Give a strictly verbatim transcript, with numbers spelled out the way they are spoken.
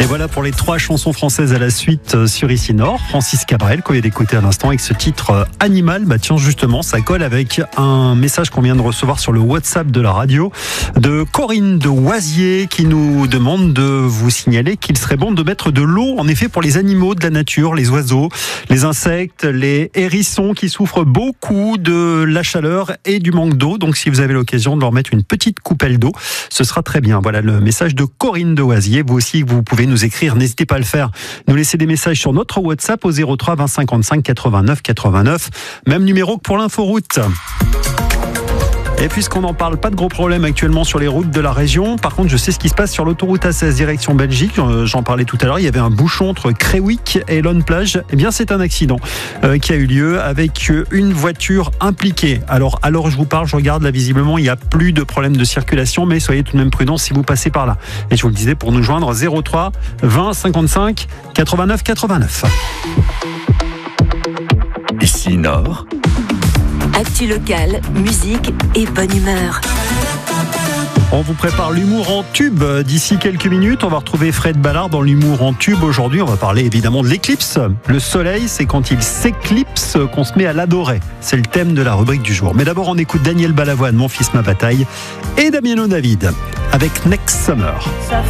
voilà pour les trois chansons françaises à la suite sur Ici Nord. Francis Cabrel, qu'on vient d'écouter à l'instant avec ce titre Animal. Bah tiens, justement, ça colle avec un message qu'on vient de recevoir sur le WhatsApp de la radio de Corinne de Oisier qui nous demande de vous signaler qu'il serait bon de mettre de l'eau, en effet, pour les animaux de la nature, les oiseaux, les insectes, les hérissons qui souffrent beaucoup de la chaleur et du manque d'eau. Donc, si vous avez l'occasion de leur mettre une petite coupelle d'eau, ce sera très bien. Voilà le message de Corinne de Oisier. Vous aussi, vous pouvez nous écrire. N'hésitez pas à le faire. Nous laisser des messages sur notre WhatsApp au zéro trois vingt cinquante-cinq quatre-vingt-neuf quatre-vingt-neuf. Même numéro que pour l'inforoute. Et puisqu'on n'en parle, pas de gros problèmes actuellement sur les routes de la région. Par contre, je sais ce qui se passe sur l'autoroute A seize direction Belgique. J'en parlais tout à l'heure. Il y avait un bouchon entre Créwick et Lone Plage. Eh bien, c'est un accident euh, qui a eu lieu avec une voiture impliquée. Alors, à l'heure où je vous parle, je regarde là, visiblement, il n'y a plus de problème de circulation, mais soyez tout de même prudents si vous passez par là. Et je vous le disais, pour nous joindre, zéro trois vingt cinquante-cinq quatre-vingt-neuf quatre-vingt-neuf. Ici Nord. Actu locale, musique et bonne humeur. On vous prépare l'humour en tube d'ici quelques minutes. On va retrouver Fred Ballard dans l'humour en tube. Aujourd'hui, on va parler évidemment de l'éclipse. Le soleil, c'est quand il s'éclipse qu'on se met à l'adorer. C'est le thème de la rubrique du jour. Mais d'abord, on écoute Daniel Balavoine, Mon fils, ma bataille, et Damiano David avec Next Summer.